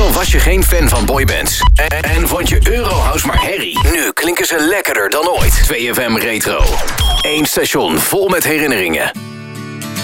al was je geen fan van boybands en vond je Eurohouse maar herrie, nu klinken ze lekkerder dan ooit. 2FM Retro. Eén station vol met herinneringen.